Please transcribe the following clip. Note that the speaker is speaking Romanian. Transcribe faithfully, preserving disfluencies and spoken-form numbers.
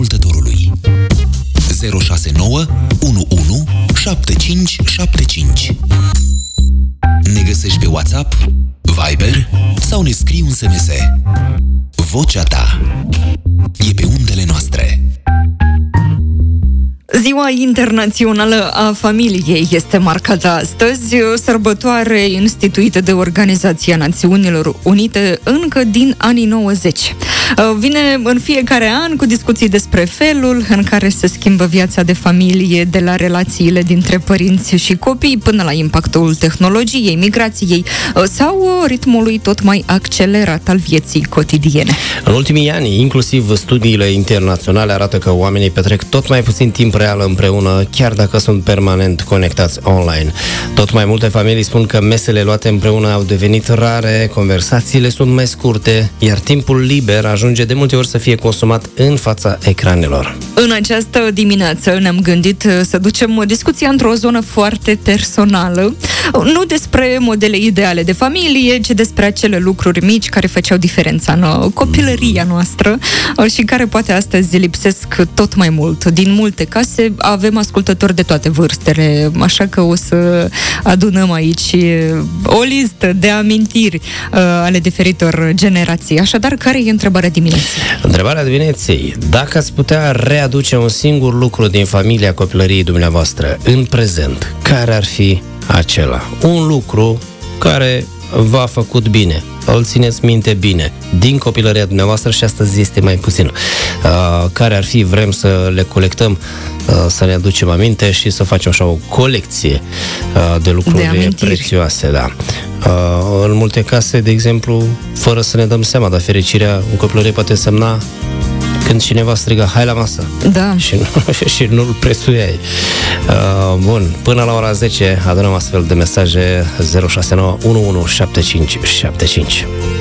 ascultătorului. zero șase nouă unu unu șapte cinci șapte cinci. Ne găsești pe WhatsApp, Viber sau ne scrii un S M S. Vocea ta e pe undele noastre. Ziua Internațională a Familiei este marcată astăzi, o sărbătoare instituită de Organizația Națiunilor Unite încă din anii nouăzeci. Vine în fiecare an cu discuții despre felul în care se schimbă viața de familie, de la relațiile dintre părinți și copii până la impactul tehnologiei, migrației sau ritmului tot mai accelerat al vieții cotidiene. În ultimii ani, inclusiv studiile internaționale arată că oamenii petrec tot mai puțin timp real împreună, chiar dacă sunt permanent conectați online. Tot mai multe familii spun că mesele luate împreună au devenit rare, conversațiile sunt mai scurte, iar timpul liber ajunge de multe ori să fie consumat în fața ecranelor. În această dimineață ne-am gândit să ducem discuția într-o zonă foarte personală, nu despre modele ideale de familie, ci despre acele lucruri mici care făceau diferența în copilăria noastră și care poate astăzi lipsesc tot mai mult. Din multe case avem ascultători de toate vârstele, așa că o să adunăm aici o listă de amintiri uh, ale diferitor generații. Așadar, care e întrebarea dimineții? Întrebarea dimineții: dacă ați putea readuce un singur lucru din familia copilăriei dumneavoastră în prezent, care ar fi acela? Un lucru care v-a făcut bine, îl țineți minte bine, din copilăria dumneavoastră și astăzi este mai puțin. Uh, care ar fi? Vrem să le colectăm, uh, să ne aducem aminte și să facem așa o colecție uh, de lucruri de prețioase. Da. Uh, în multe case, de exemplu, fără să ne dăm seama, dar fericirea în copilărie poate însemna când cineva strigă hai la masă, da. și, nu, și nu-l prețuiai. Uh, bun, până la ora zece adunăm astfel de mesaje. Zero șase nouă unu unu șapte cinci șapte cinci.